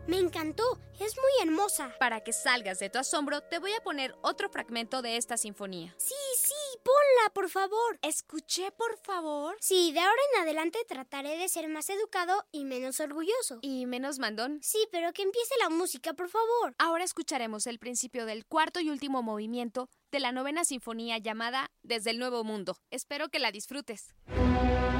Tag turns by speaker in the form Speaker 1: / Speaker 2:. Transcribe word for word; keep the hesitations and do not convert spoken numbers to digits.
Speaker 1: Me encantó, es muy hermosa.
Speaker 2: Para que salgas de tu asombro, te voy a poner otro fragmento de esta sinfonía.
Speaker 1: Sí, sí, ponla, por favor.
Speaker 2: ¿Escuché, por favor?
Speaker 1: Sí, de ahora en adelante trataré de ser más educado y menos orgulloso.
Speaker 2: ¿Y menos mandón?
Speaker 1: Sí, pero que empiece la música, por favor.
Speaker 2: Ahora escucharemos el principio del cuarto y último movimiento de la novena sinfonía llamada Desde el Nuevo Mundo. Espero que la disfrutes.